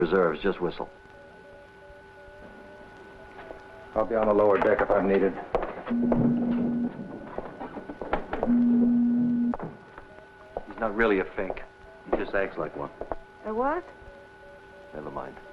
Reserves, just whistle. I'll be on the lower deck if I'm needed. He's not really a fink. He just acts like one. A what? Never mind.